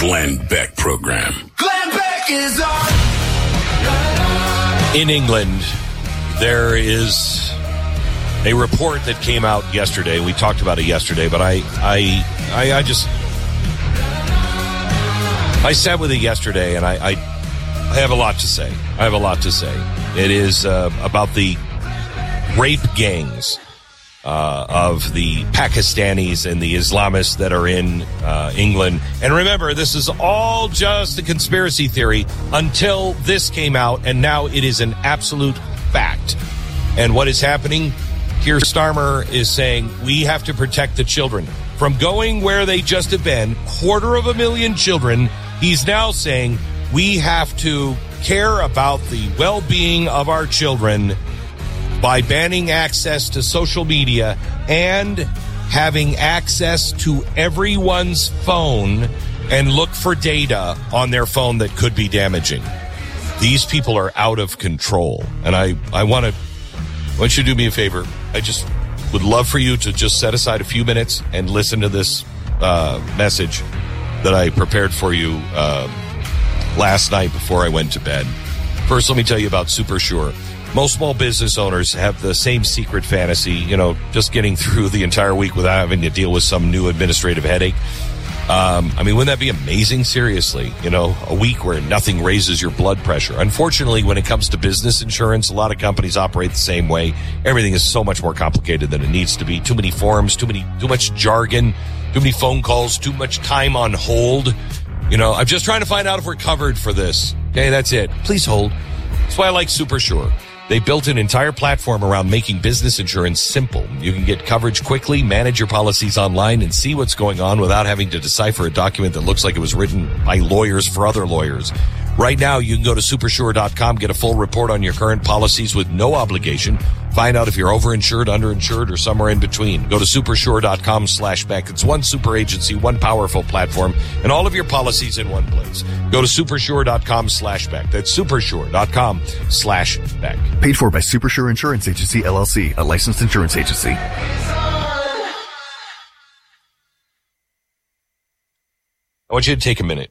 Glenn Beck program. Glenn Beck is on. In England, there is a report that came out yesterday. We talked about it yesterday, but I sat with it yesterday, and I have a lot to say. It is about the rape gangs of the Pakistanis and the Islamists that are in England. And remember, this is all just a conspiracy theory until this came out, and now it is an absolute fact. And what is happening? Keir Starmer is saying we have to protect the children from going where they just have been, 250,000 children. He's now saying we have to care about the well-being of our children by banning access to social media and having access to everyone's phone and look for data on their phone that could be damaging. These people are out of control. And I want you to do me a favor. I just would love for you to just set aside a few minutes and listen to this message that I prepared for you last night before I went to bed. First, let me tell you about SuperSure. Most small business owners have the same secret fantasy, just getting through the entire week without having to deal with some new administrative headache. Wouldn't that be amazing? Seriously, a week where nothing raises your blood pressure. Unfortunately, when it comes to business insurance, a lot of companies operate the same way. Everything is so much more complicated than it needs to be. Too many forms, too much jargon, too many phone calls, too much time on hold. I'm just trying to find out if we're covered for this. Okay, that's it. Please hold. That's why I like SuperSure. They built an entire platform around making business insurance simple. You can get coverage quickly, manage your policies online, and see what's going on without having to decipher a document that looks like it was written by lawyers for other lawyers. Right now, you can go to supersure.com, get a full report on your current policies with no obligation. Find out if you're overinsured, underinsured, or somewhere in between. Go to supersure.com/Beck. It's one super agency, one powerful platform, and all of your policies in one place. Go to supersure.com/Beck. That's supersure.com/Beck. Paid for by SuperSure Insurance Agency, LLC, a licensed insurance agency. I want you to take a minute.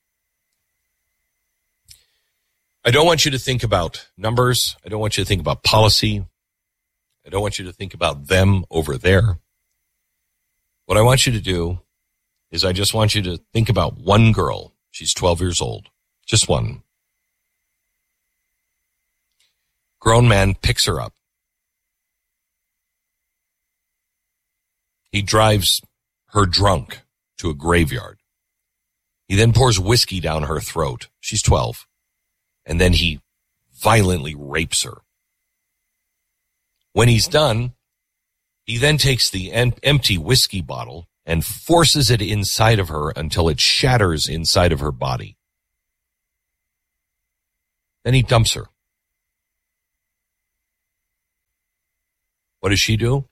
I don't want you to think about numbers. I don't want you to think about policy. I don't want you to think about them over there. What I want you to do is I just want you to think about one girl. She's 12 years old. Just one. Grown man picks her up. He drives her drunk to a graveyard. He then pours whiskey down her throat. She's 12. And then he violently rapes her. When he's done, he then takes the empty whiskey bottle and forces it inside of her until it shatters inside of her body. Then he dumps her. What does she do?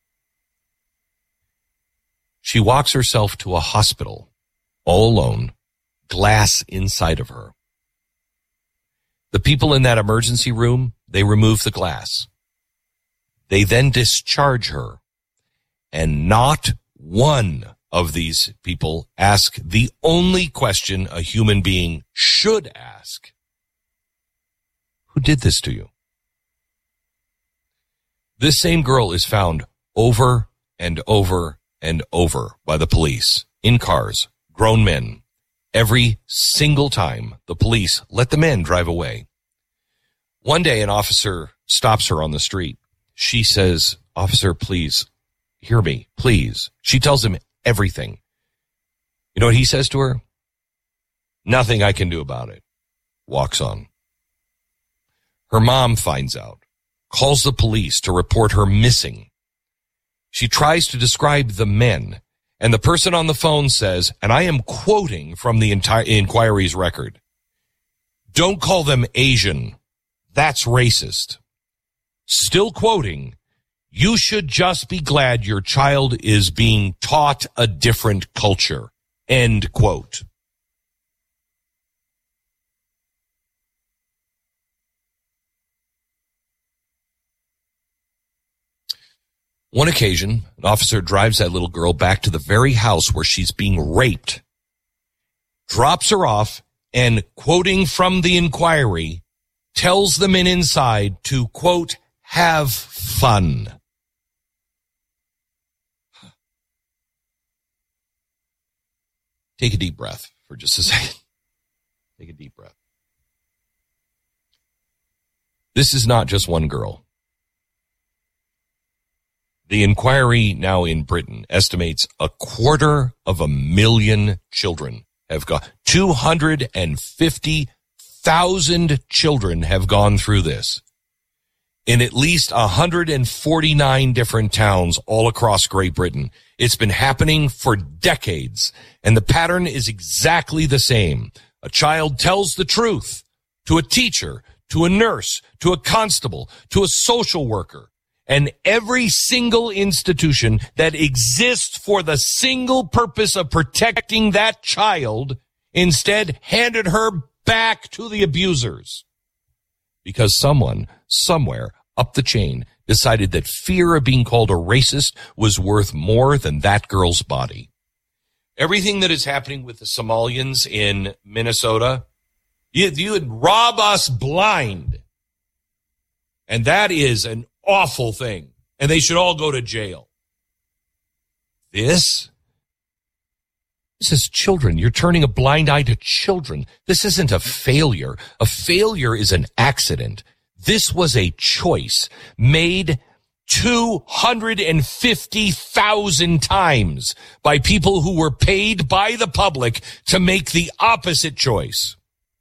She walks herself to a hospital, all alone, glass inside of her. The people in that emergency room, they remove the glass. They then discharge her. And not one of these people ask the only question a human being should ask. Who did this to you? This same girl is found over and over and over by the police, in cars, grown men. Every single time the police let the men drive away. One day an officer stops her on the street. She says, "Officer, please, hear me, please." She tells him everything. You know what he says to her? "Nothing I can do about it." Walks on. Her mom finds out, calls the police to report her missing. She tries to describe the men, and the person on the phone says, and I am quoting from the entire inquiry's record, "Don't call them Asian. That's racist." Still quoting, "You should just be glad your child is being taught a different culture." End quote. One occasion, an officer drives that little girl back to the very house where she's being raped. drops her off, and, quoting from the inquiry, tells the men inside to, quote, have fun. Take a deep breath for just a second. Take a deep breath. This is not just one girl. The inquiry now in Britain estimates 250,000 children have gone. 250,000 children have gone through this in at least 149 different towns all across Great Britain. It's been happening for decades, and the pattern is exactly the same. A child tells the truth to a teacher, to a nurse, to a constable, to a social worker, and every single institution that exists for the single purpose of protecting that child instead handed her back to the abusers. Because someone, somewhere up the chain, decided that fear of being called a racist was worth more than that girl's body. Everything that is happening with the Somalians in Minnesota, you would rob us blind. And that is an awful thing. And they should all go to jail. This is children. You're turning a blind eye to children. This isn't a failure. A failure is an accident. This was a choice made 250,000 times by people who were paid by the public to make the opposite choice.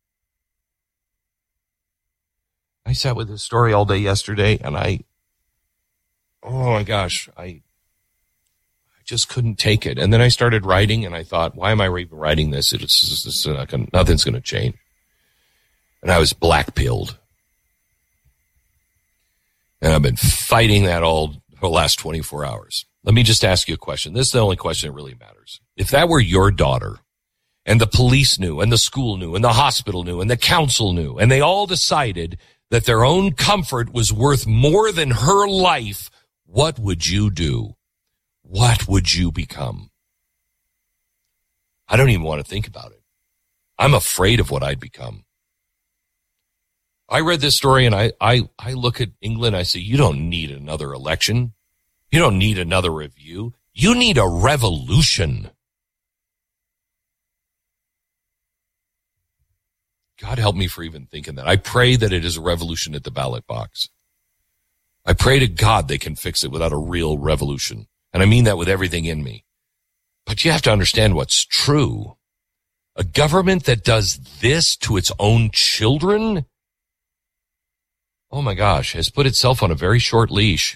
I sat with this story all day yesterday, and oh my gosh, I just couldn't take it. And then I started writing, and I thought, why am I even writing this? Nothing's going to change. And I was black-pilled. And I've been fighting that all the last 24 hours. Let me just ask you a question. This is the only question that really matters. If that were your daughter, and the police knew, and the school knew, and the hospital knew, and the council knew, and they all decided that their own comfort was worth more than her life, what would you do? What would you become? I don't even want to think about it. I'm afraid of what I'd become. I read this story and I look at England, I say, you don't need another election. You don't need another review. You need a revolution. God help me for even thinking that. I pray that it is a revolution at the ballot box. I pray to God they can fix it without a real revolution. And I mean that with everything in me. But you have to understand what's true. A government that does this to its own children, oh my gosh, has put itself on a very short leash.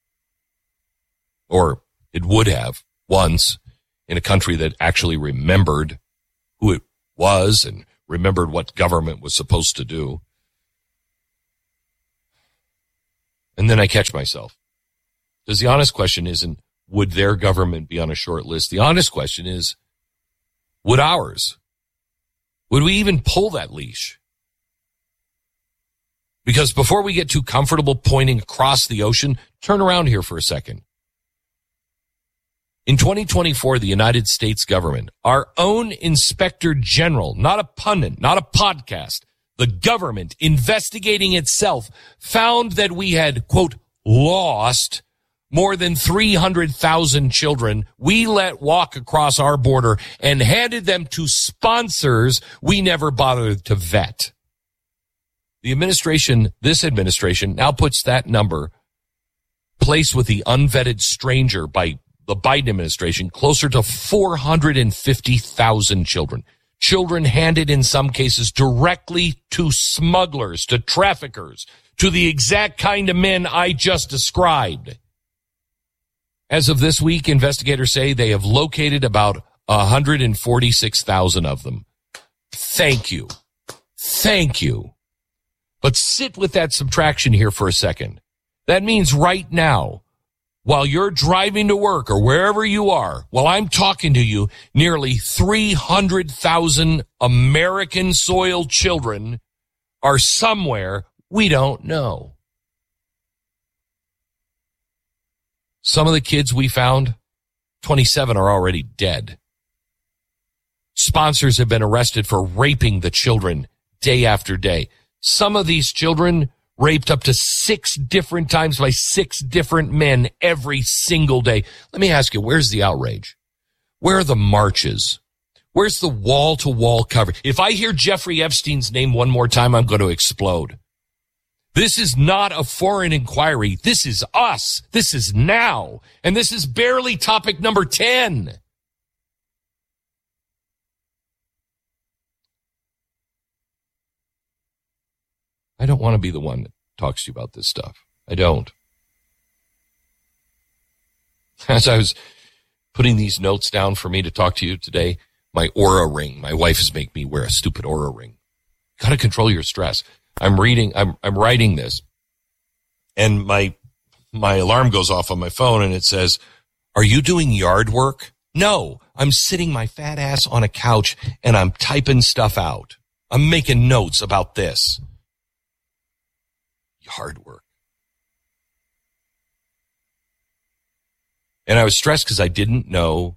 Or it would have once in a country that actually remembered who it was and remembered what government was supposed to do. And then I catch myself. Because the honest question isn't, would their government be on a short list? The honest question is, would ours? Would we even pull that leash? Because before we get too comfortable pointing across the ocean, turn around here for a second. In 2024, the United States government, our own inspector general, not a pundit, not a podcast, the government investigating itself, found that we had, quote, lost more than 300,000 children we let walk across our border and handed them to sponsors we never bothered to vet. The administration, this administration, now puts that number, placed with the unvetted stranger by the Biden administration, closer to 450,000 children. Children handed in some cases directly to smugglers, to traffickers, to the exact kind of men I just described. As of this week, investigators say they have located about 146,000 of them. Thank you. Thank you. But sit with that subtraction here for a second. That means right now, while you're driving to work or wherever you are, while I'm talking to you, nearly 300,000 American soil children are somewhere we don't know. Some of the kids we found, 27 are already dead. sponsors have been arrested for raping the children day after day. Some of these children raped up to 6 different times by 6 different men every single day. Let me ask you, where's the outrage? Where are the marches? Where's the wall-to-wall coverage? If I hear Jeffrey Epstein's name one more time, I'm going to explode. This is not a foreign inquiry. This is us. This is now. And this is barely topic number 10. I don't want to be the one that talks to you about this stuff. I don't. As I was putting these notes down for me to talk to you today, my Oura ring, my wife is making me wear a stupid Oura ring. Got to control your stress. I'm writing this, and my alarm goes off on my phone, and it says, "Are you doing yard work?" No, I'm sitting my fat ass on a couch, and I'm typing stuff out. I'm making notes about this. Yard work. And I was stressed because I don't know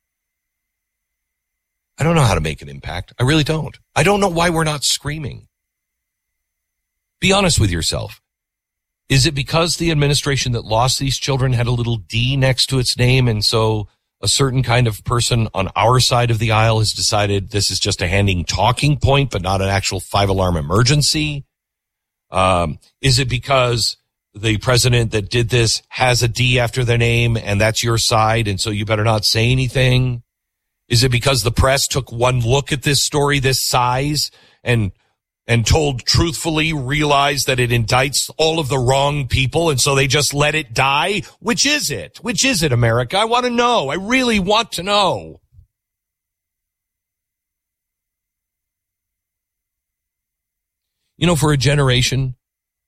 how to make an impact. I really don't. I don't know why we're not screaming. Be honest with yourself. Is it because the administration that lost these children had a little D next to its name, and so a certain kind of person on our side of the aisle has decided this is just a handing talking point, but not an actual 5-alarm emergency? Is it because the president that did this has a D after their name, and that's your side, and so you better not say anything? Is it because the press took one look at this story this size and told truthfully, realized that it indicts all of the wrong people, and so they just let it die? Which is it? Which is it, America? I want to know. I really want to know. You know, for a generation,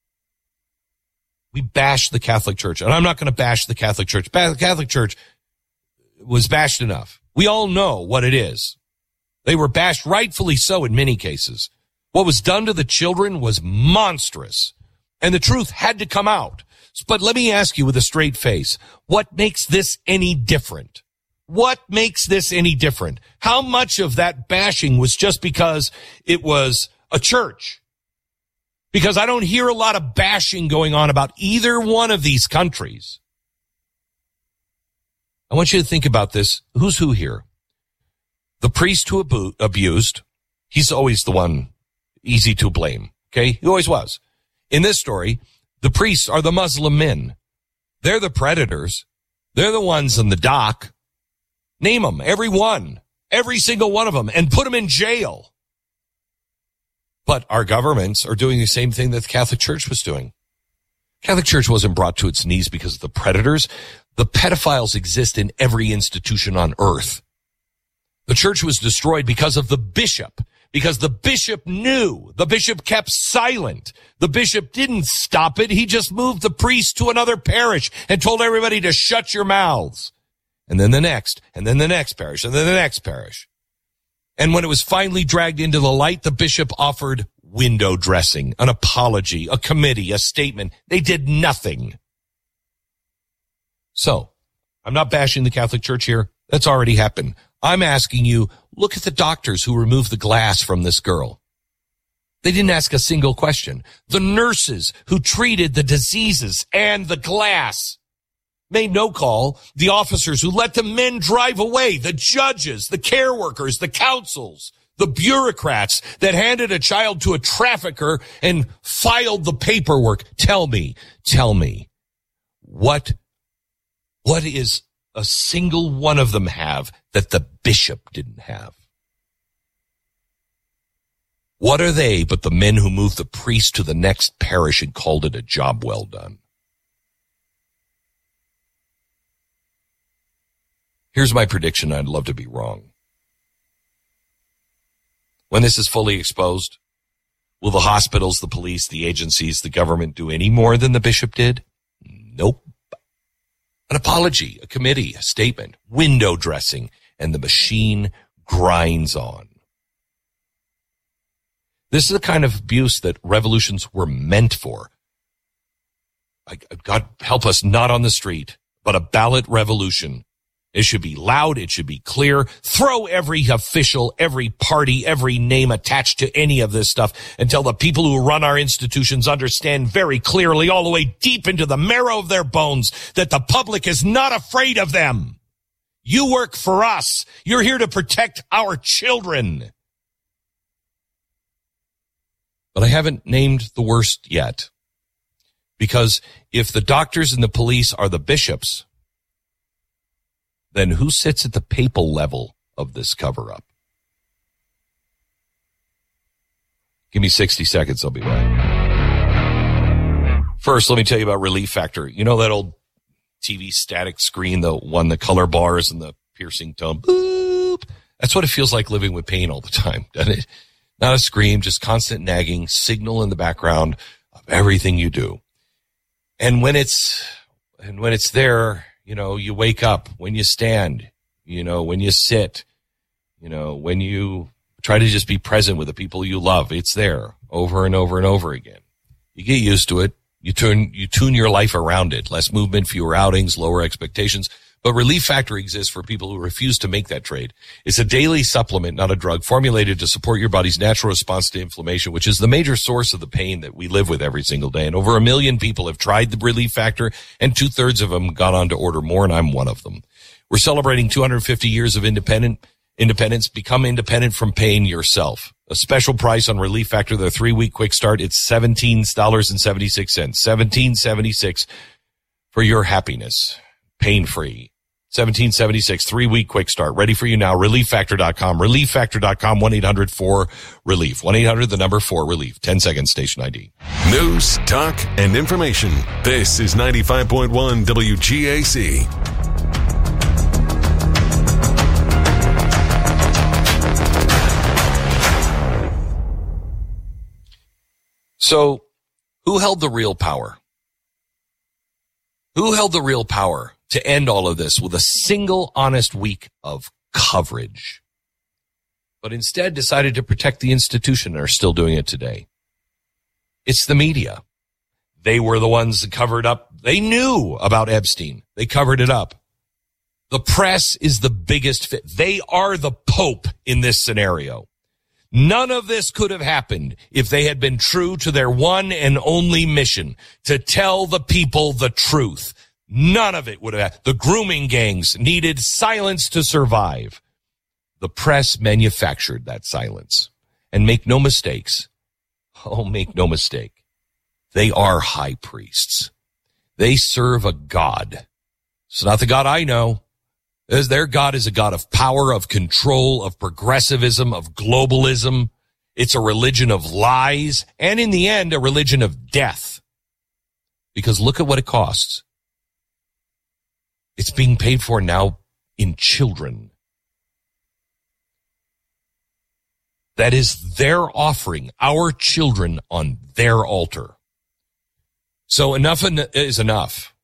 we bashed the Catholic Church. And I'm not going to bash the Catholic Church. The Catholic Church was bashed enough. We all know what it is. They were bashed, rightfully so in many cases. What was done to the children was monstrous, and the truth had to come out. But let me ask you with a straight face, what makes this any different? What makes this any different? How much of that bashing was just because it was a church? Because I don't hear a lot of bashing going on about either one of these countries. I want you to think about this. Who's who here? The priest who abused, he's always the one easy to blame. Okay? He always was. In this story, the priests are the Muslim men. They're the predators. They're the ones in the dock. Name them, every one, every single one of them, and put them in jail. But our governments are doing the same thing that the Catholic Church was doing. Catholic Church wasn't brought to its knees because of the predators. The pedophiles exist in every institution on earth. The church was destroyed because of the bishop, because the bishop knew. The bishop kept silent. The bishop didn't stop it. He just moved the priest to another parish and told everybody to shut your mouths. And then the next, and then the next parish, and then the next parish. And when it was finally dragged into the light, the bishop offered window dressing, an apology, a committee, a statement. They did nothing. So, I'm not bashing the Catholic Church here. That's already happened. I'm asking you, look at the doctors who removed the glass from this girl. They didn't ask a single question. The nurses who treated the diseases and the glass made no call. The officers who let the men drive away, the judges, the care workers, the councils, the bureaucrats that handed a child to a trafficker and filed the paperwork. Tell me, what is a single one of them have that the bishop didn't have? What are they but the men who moved the priest to the next parish and called it a job well done? Here's my prediction. I'd love to be wrong. When this is fully exposed, will the hospitals, the police, the agencies, the government do any more than the bishop did? Nope. An apology, a committee, a statement, window dressing, and the machine grinds on. This is the kind of abuse that revolutions were meant for. God help us, not on the street, but a ballot revolution It should be loud. It should be clear. Throw every official, every party, every name attached to any of this stuff until the people who run our institutions understand very clearly, all the way deep into the marrow of their bones, that the public is not afraid of them. You work for us. You're here to protect our children. But I haven't named the worst yet. Because if the doctors and the police are the bishops, then who sits at the papal level of this cover-up? Give me 60 seconds, I'll be back. First, let me tell you about Relief Factor. You know that old TV static screen, the one, the color bars and the piercing tone? Boop. That's what it feels like living with pain all the time, doesn't it? Not a scream, just constant nagging, signal in the background of everything you do. And when it's there, you know, you wake up, when you stand, you know, when you sit, you know, when you try to just be present with the people you love, it's there over and over and over again. You get used to it. You tune your life around it. Less movement, fewer outings, lower expectations. But Relief Factor exists for people who refuse to make that trade. It's a daily supplement, not a drug, formulated to support your body's natural response to inflammation, which is the major source of the pain that we live with every single day. And over 1 million people have tried the Relief Factor, and 2/3 of them gone on to order more, and I'm one of them. We're celebrating 250 years of independence. Become independent from pain yourself. A special price on Relief Factor, their 3-week quick start. It's $17.76. $17.76 for your happiness. Pain-free. $17.76, 3-week quick start. Ready for you now. ReliefFactor.com. ReliefFactor.com. 1-800-4-RELIEF. 1-800-4-RELIEF. 10 seconds, station ID. News, talk, and information. This is 95.1 WGAC. So, who held the real power? Who held the real power to end all of this with a single honest week of coverage, but instead decided to protect the institution and are still doing it today? It's the media. They were the ones that covered up. They knew about Epstein. They covered it up. The press is the biggest fit. They are the Pope in this scenario. None of this could have happened if they had been true to their one and only mission, to tell the people the truth. None of it would have happened. The grooming gangs needed silence to survive. The press manufactured that silence. And make no mistakes. Oh, make no mistake. They are high priests. They serve a God. It's not the God I know. Their God is a God of power, of control, of progressivism, of globalism. It's a religion of lies, and in the end, a religion of death. Because look at what it costs. It's being paid for now in children. That is their offering, our children on their altar. So enough is enough.